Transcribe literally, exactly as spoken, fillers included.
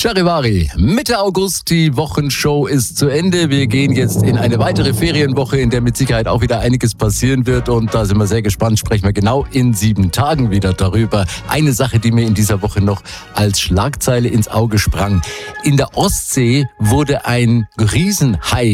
Charivari, Mitte August, die Wochenshow ist zu Ende. Wir gehen jetzt in eine weitere Ferienwoche, in der mit Sicherheit auch wieder einiges passieren wird. Und da sind wir sehr gespannt, sprechen wir genau in sieben Tagen wieder darüber. Eine Sache, die mir in dieser Woche noch als Schlagzeile ins Auge sprang. In der Ostsee wurde ein Riesenhai